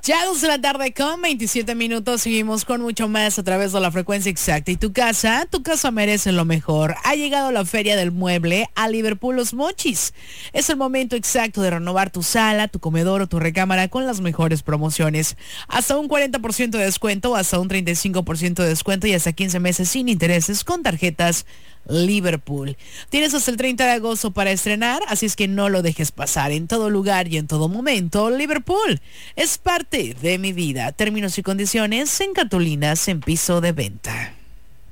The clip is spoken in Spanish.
Ya 2 de la tarde con 27 minutos, seguimos con mucho más a través de la frecuencia exacta. Y tu casa merece lo mejor. Ha llegado la Feria del Mueble a Liverpool Los Mochis. Es el momento exacto de renovar tu sala, tu comedor o tu recámara con las mejores promociones. Hasta un 40% de descuento, hasta un 35% de descuento y hasta 15 meses sin intereses con tarjetas Liverpool. Tienes hasta el 30 de agosto para estrenar, así es que no lo dejes pasar. En todo lugar y en todo momento, Liverpool es parte de mi vida. Términos y condiciones en cartulinas en piso de venta.